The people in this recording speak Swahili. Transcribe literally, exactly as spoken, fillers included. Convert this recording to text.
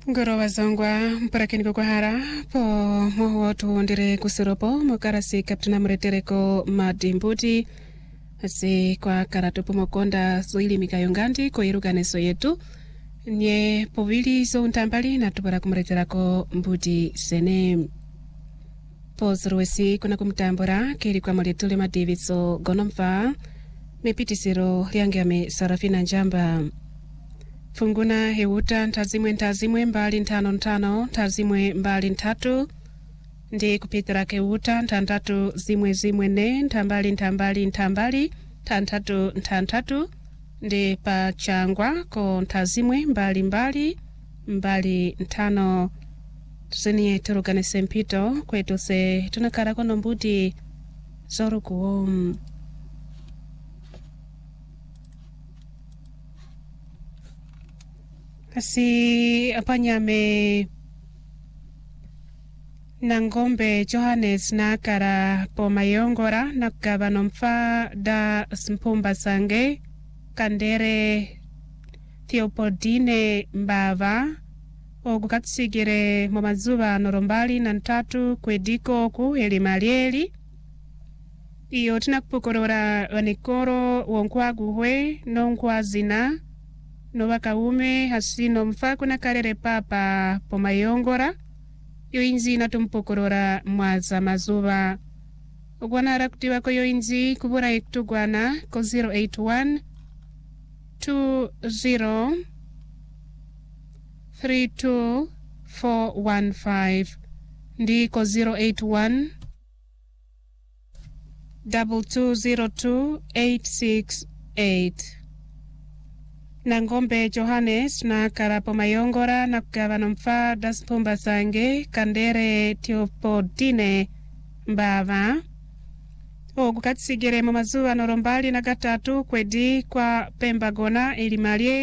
Ngoro wazongwa mparakeni kwa hara po moho tuundire kusiropo mokarasi kaptuna mretereko madimbuti asi kwa karatupu mokonda soili mikayongandi ko iruganeso yetu nye povili so untambali na tupara kumreterako mbuti sene pozruwesi kuna kumtambura kiri kwa moletule madiviso gonomfa mepitisiro liangame Sarafina Njamba funguna heuta ntazimwe ntazimwe mbali ntano ntano ntazimwe mbali ntatu ndi kupitira keuta ntantatu zimwe zimwe ne ntambali ntambali ntambali ntantatu ntantatu ndi pa changwa ko ntazimwe mbali mbali mbali ntano tusenie turugane sempito kwetu se tunakara kono mbuti zoru kuom asi apanyame Nangombe Johannes nakara po mayongora nakabano mfa da Mpumba Sange Kandere Theopodine Mbava ogukatsigire mu mazuba norombali na ntatu kwediko ku elimalieli iyo tinakupokorora wanikoro wonkwaguhwe nonkwazina no bakaume hasino mfako na karere papa po mayongora yo inzi natumpokorora mwaza mazuba ogwana rakutiwa ko yo inzi kubura iktugwana ko zero eight one two zero three two four one five ndi ko zero eight one two two zero two eight six eight Nangombe Johannes na karapo mayongora na kugabano mfa das Mpumba Sange Kandere Theopodine Mbava ogukatsigire mu mazuba norombali na gatatu kwedi kwa Pembagona elimalie